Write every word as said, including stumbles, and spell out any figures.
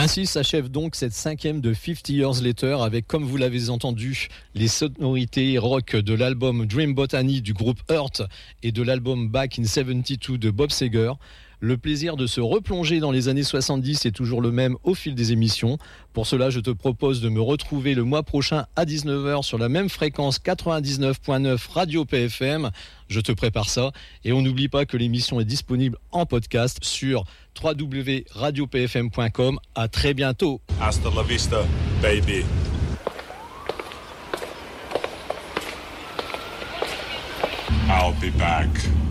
Ainsi s'achève donc cette cinquième de Fifty Years Later avec, comme vous l'avez entendu, les sonorités rock de l'album Dream Botany du groupe Hurt et de l'album Back in soixante-douze de Bob Seger. Le plaisir de se replonger dans les années soixante-dix est toujours le même au fil des émissions. Pour cela, je te propose de me retrouver le mois prochain à dix-neuf heures sur la même fréquence quatre-vingt-dix-neuf virgule neuf Radio P F M. Je te prépare ça. Et on n'oublie pas que l'émission est disponible en podcast sur w w w point radio p f m point com. À très bientôt. Hasta la vista, baby. I'll be back.